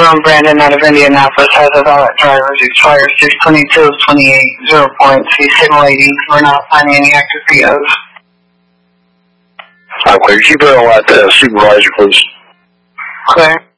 Jerome Brandon out of Indianapolis has a valid driver's expired 6/22/28, 0 points. He's hidden lady. We're not finding any active POs. Clear. Keep it on that supervisor, please. Clear.